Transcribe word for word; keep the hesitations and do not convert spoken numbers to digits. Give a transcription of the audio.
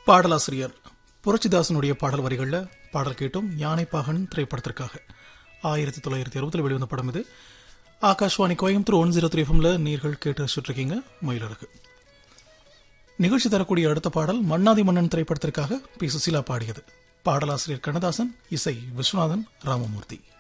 பாடலாசிரியர் புரட்சிதாசனுடைய பாடல் வரிகள்ல பாடல் கேட்டும் யானை பாகன் திரைப்படத்திற்காக ஆயிரத்தி தொள்ளாயிரத்தி அறுபதுல வெளிவந்த படம் இது. Akashvani Coimbatore one zero three எஃப்எம்ல நீர்கள் கேட்டு ரசிச்சுட்டு மயிலருக்கு நிகழ்ச்சி தரக்கூடிய அடுத்த பாடல் மன்னாதி மன்னன் திரைப்படத்திற்காக பி சுசீலா பாடியது. பாடலாசிரியர் கண்ணதாசன், இசை விஸ்வநாதன் ராமமூர்த்தி.